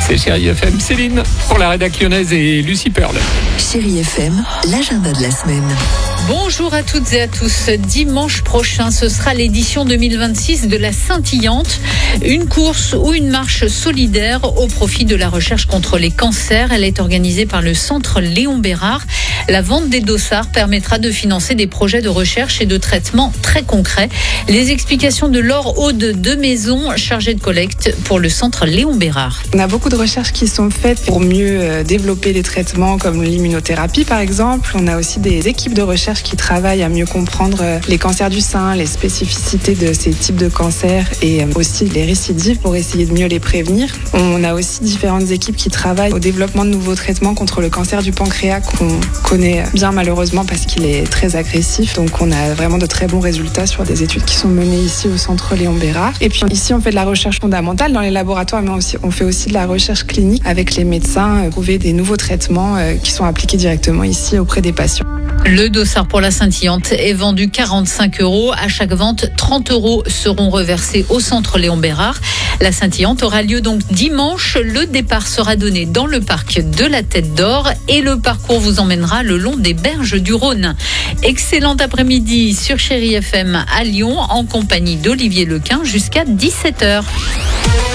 C'est Chérie FM. Céline pour la rédaction lyonnaise et Lucie Pearl. Chérie FM, l'agenda de la semaine. Bonjour à toutes et à tous. Dimanche prochain, ce sera l'édition 2026 de la Scintillante. Une course ou une marche solidaire au profit de la recherche contre les cancers. Elle est organisée par le Centre Léon Bérard. La vente des dossards permettra de financer des projets de recherche et de traitement très concrets. Les explications de Laure Aude de Maison, chargée de collecte pour le Centre Léon Bérard. On a beaucoup de recherches qui sont faites pour mieux développer les traitements comme l'immunothérapie par exemple. On a aussi des équipes de recherche qui travaillent à mieux comprendre les cancers du sein, les spécificités de ces types de cancers et aussi les récidives pour essayer de mieux les prévenir. On a aussi différentes équipes qui travaillent au développement de nouveaux traitements contre le cancer du pancréas qu'on connaît bien malheureusement parce qu'il est très agressif. Donc on a vraiment de très bons résultats sur des études qui sont menées ici au Centre Léon Bérard. Et puis ici on fait de la recherche fondamentale dans les laboratoires, mais on fait aussi de la recherche clinique avec les médecins, trouver des nouveaux traitements qui sont appliqués directement ici auprès des patients. Le dossard pour la Scintillante est vendu 45 €. À chaque vente, 30 € seront reversés au Centre Léon Bérard. La Scintillante aura lieu donc dimanche. Le départ sera donné dans le parc de la Tête d'Or et le parcours vous emmènera le long des berges du Rhône. Excellent après-midi sur Chérie FM à Lyon en compagnie d'Olivier Lequin jusqu'à 17h.